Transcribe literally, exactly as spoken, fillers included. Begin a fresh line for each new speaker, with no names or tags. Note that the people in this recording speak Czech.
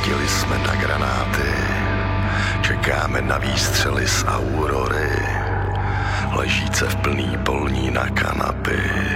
Zjistili jsme na granáty, čekáme na výstřely z aurory, ležíce v plný polní na kanapy.